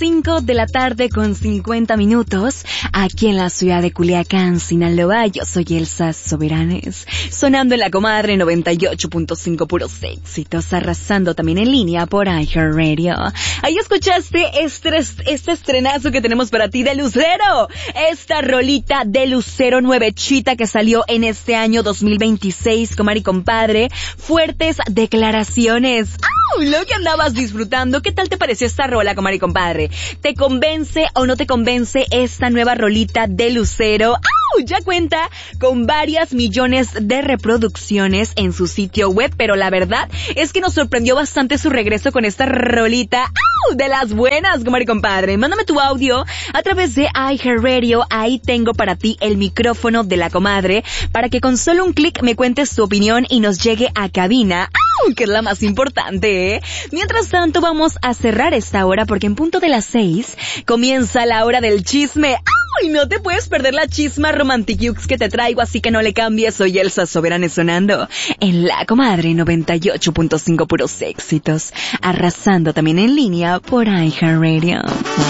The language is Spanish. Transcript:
5 de la tarde con 50 minutos, aquí en la ciudad de Culiacán, Sinaloa. Yo soy Elsa Soberanes, sonando en La Comadre 98.5, puros éxitos, arrasando también en línea por iHeartRadio. Ahí escuchaste este estrenazo que tenemos para ti de Lucero, esta rolita de Lucero nuevechita que salió en este año 2026, comadre y compadre. Fuertes declaraciones. ¡Au! Lo que andabas disfrutando. ¿Qué tal te pareció esta rola, comadre y compadre? ¿Te convence o no te convence esta nueva rolita de Lucero? ¡Au! Ya cuenta con varias millones de reproducciones en su sitio web, pero la verdad es que nos sorprendió bastante su regreso con esta rolita. ¡Au! De las buenas, comadre y compadre. Mándame tu audio a través de iHeartRadio. Ahí tengo para ti el micrófono de la comadre para que con solo un clic me cuentes tu opinión y nos llegue a cabina. ¡Au! Que es la más importante, ¿eh? Mientras tanto, vamos a cerrar esta hora porque en punto de las 6 comienza la hora del chisme. ¡Ay! No te puedes perder la chisma romantiquiux que te traigo, así que no le cambies. Soy Elsa Soberanes sonando en La Comadre 98.5, puros éxitos, arrasando también en línea por iHeartRadio.